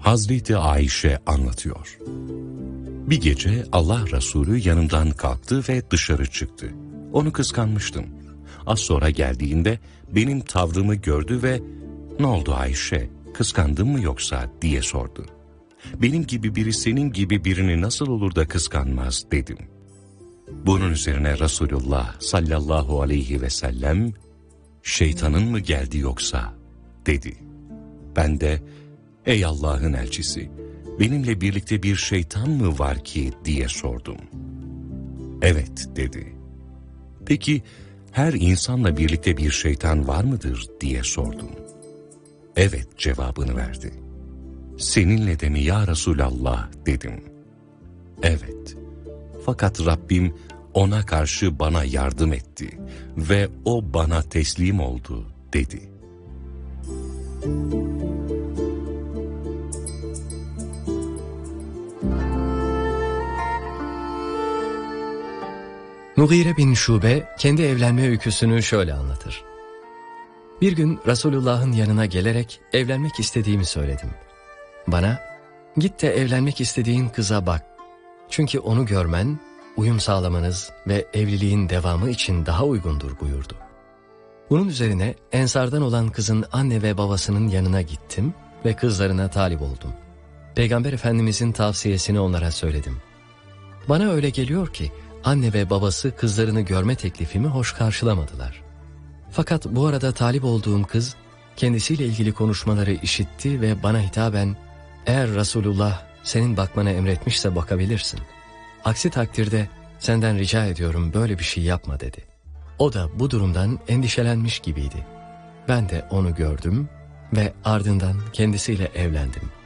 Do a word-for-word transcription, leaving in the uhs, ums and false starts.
Hazreti Ayşe anlatıyor. Bir gece Allah Resulü yanımdan kalktı ve dışarı çıktı. Onu kıskanmıştım. Az sonra geldiğinde benim tavrımı gördü ve "Ne oldu Ayşe, kıskandın mı yoksa?" diye sordu. "Benim gibi biri senin gibi birini nasıl olur da kıskanmaz?" dedim. Bunun üzerine Resulullah sallallahu aleyhi ve sellem "Şeytanın mı geldi yoksa?" dedi. Ben de "Ey Allah'ın elçisi, benimle birlikte bir şeytan mı var ki?" diye sordum. "Evet" dedi. "Peki her insanla birlikte bir şeytan var mıdır?" diye sordum. "Evet" cevabını verdi. "Seninle de mi ya Resulallah?" dedim. "Evet. Fakat Rabbim ona karşı bana yardım etti ve o bana teslim oldu" dedi. Mugire bin Şube kendi evlenme öyküsünü şöyle anlatır. Bir gün Resulullah'ın yanına gelerek evlenmek istediğimi söyledim. Bana, "Git de evlenmek istediğin kıza bak. Çünkü onu görmen, uyum sağlamanız ve evliliğin devamı için daha uygundur" buyurdu. Bunun üzerine Ensardan olan kızın anne ve babasının yanına gittim ve kızlarına talip oldum. Peygamber Efendimizin tavsiyesini onlara söyledim. Bana öyle geliyor ki anne ve babası kızlarını görme teklifimi hoş karşılamadılar. Fakat bu arada talip olduğum kız kendisiyle ilgili konuşmaları işitti ve bana hitaben "Eğer Resulullah senin bakmana emretmişse bakabilirsin. Aksi takdirde senden rica ediyorum böyle bir şey yapma" dedi. O da bu durumdan endişelenmiş gibiydi. Ben de onu gördüm ve ardından kendisiyle evlendim.